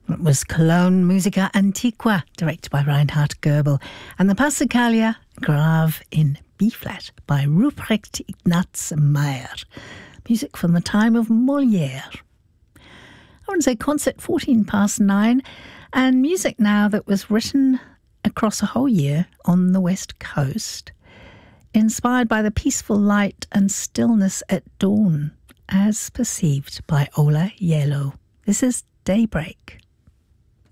It was Cologne Musica Antiqua, directed by Reinhard Goebel, and the Passacaglia Grave in B-flat by Ruprecht Ignaz Meyer. Music from the time of Molière. I want to say concert 9:14, and music now that was written across a whole year on the West Coast, inspired by the peaceful light and stillness at dawn, as perceived by Ola Yelo. This is Daybreak.